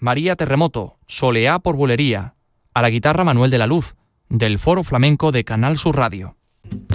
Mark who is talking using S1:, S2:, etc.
S1: María Terremoto, Soleá por Bulería. A la guitarra Manuel de la Luz, del Foro Flamenco de Canal Sur Radio.